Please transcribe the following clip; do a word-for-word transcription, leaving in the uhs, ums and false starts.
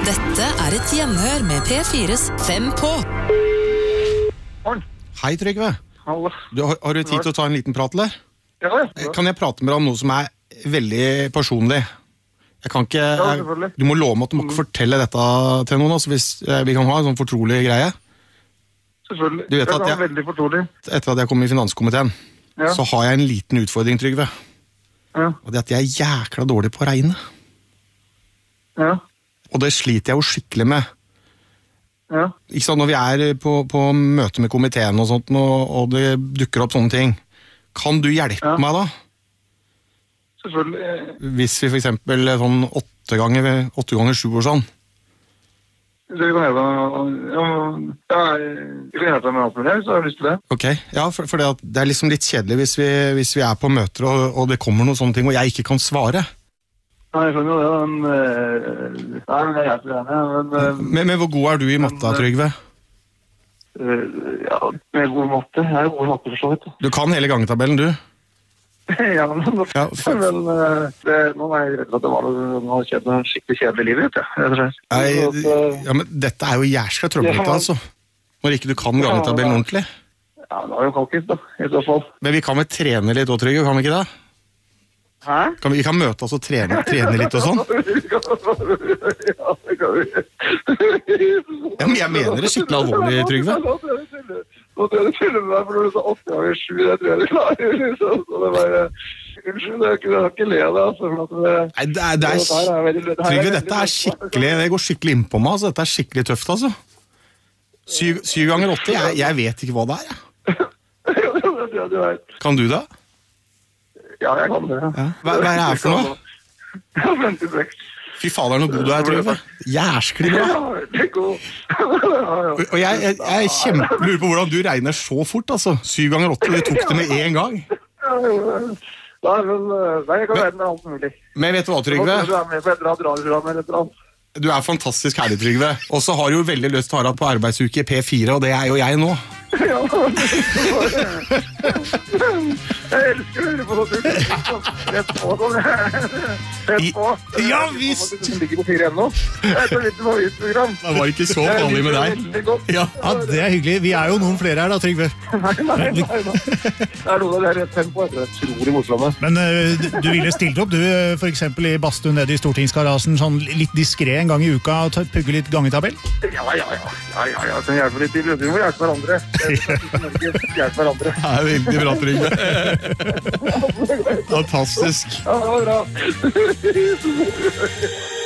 Dette er et gjenhør med P fires Fem på. Hei Trygve. Hallo. Du, har, har du tid til å ta en liten prat eller? Ja, ja. Kan jeg prate med deg om noe som er veldig personlig? Jeg kan ikke, Ja, jeg, selvfølgelig. du må love meg at du må ikke fortelle dette til noen, altså, hvis eh, vi kan ha en sånn fortrolig greie. Selvfølgelig. Du vet det at er jeg- veldig fortrolig. Etter at jeg kom i finanskomiteen, Ja. så har jeg en liten utfordring, Trygve. Ja. Og det er at jeg er jækla dårlig på å regne. Ja. Og det sliter jeg jo skikkelig med. Ja. Ikke sant, når vi er på, på møte med komiteen og sånt, og, og det dukker opp sånne ting. Kan du hjelpe Ja. meg da? Selvfølgelig. Hvis vi for eksempel sånn åtte ganger, åtte ganger sju år sånn. Så vi kan hjelpe deg. Ja, ja, vi kan hjelpe deg med alt mulig, så har jeg lyst til det. Ok, ja, for, for det, at det er liksom litt kjedelig hvis vi, hvis vi er på møter og, og det kommer noen sånne ting, og jeg ikke kan svare. Nei, jeg skjønner jo det, men... øh, Nei, men jeg hjelper deg, men... øh, Men, men hvor god er du i matte, Trygve? øh, Ja, med god matte. Jeg er god i matte for så vidt. Du kan hele gangetabellen, du. Ja, men... Ja, for- Men øh, det, nå er jeg redd for at det var noe, noe kjedelig, skikkelig kjedelig liv, vet jeg. Rett og slett. Nei, Så at, øh, ja, men dette er jo jæskla trøblete, Ja. altså. Når ikke du kan gangetabellen ordentlig. Ja, det var jo kalkis da, i så fall. Men vi kan vel trene litt også, Trygve, kan vi ikke det? Hæ? Kan vi, vi kan møte oss og trene, trene litt og sånn? Ja, det kan vi. Ja, men jeg mener det skikkelig alvorlig, Trygve. Nå tror jeg du fyller- nå tror jeg du fyller med meg, for når du sa åtte ganger sju, det tror jeg du klarer, liksom. Så det var... Unnskyld, jeg kan ikke le av det, altså. For at det, Nei, det er, det er, dette her er veldig- det her er Trygve, veldig- dette er skikkelig, det går skikkelig inn på meg, altså. Dette er skikkelig tøft, altså. Syv, syv ganger åtte, jeg, jeg vet ikke hva det er, jeg. Ja, du vet. Kan du det? Ja, jeg kan det. Ja. Hva, hva er det her for noe? Ja, femtiseks. Fy fader, noe god du er, Trygve. Jærskelig bra. Ja, veldig god. Ja, ja. Og jeg, jeg, jeg kjempe, lurer på hvordan du regner så fort, altså. Syv ganger åtte, du tok det med en gang. Ja, ja. Nei, men øh, nei, jeg kan være med alt mulig. Men vet du hva, Trygve? Du er med på et eller annet radioprogram eller et eller annet. Du er fantastisk herlig, Trygve. Og så har du jo veldig lyst til å ha deg på arbeidsuke i P fire, og det er jo jeg nå. Ja, jeg elsker å høre på sånt. Rett på sånn. Rett på. Ja, visst. Det ligger på fire ennå. Det er et litt favorittprogram. Det var ikke så vanlig med deg. Veldig godt. Ja. Ja, det er hyggelig. Vi er jo noen flere her da, Trygve. Nei, nei, nei, nei. Det er noe av det her rett tempo. Det er utrolig morsomme. Men uh, du, du ville stilt opp, du, uh, for eksempel i badstuen nede i Stortingsgarasen, sånn litt diskret en gang i uka, og ta- pugge litt gangetabell? Ja, ja, ja. Ja, ja, ja. Kan hjelpe litt til. Vi må hjelpe hverandre. Hjelpe hverandre. Det er veldig bra, Trygve. Fantastisk. Ja, det var bra.